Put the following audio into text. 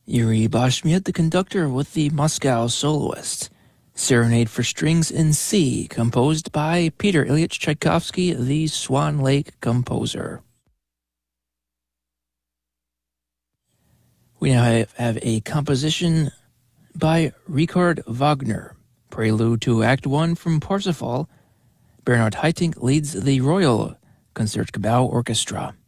Yuri Bashmiat, the conductor, with the Moscow Soloists. Serenade for Strings in C, composed by Peter Ilyich Tchaikovsky, the Swan Lake composer. We now have a composition by Richard Wagner, prelude to Act 1 from Parsifal. Bernhard Haitink leads the Royal Concertgebouw Orchestra.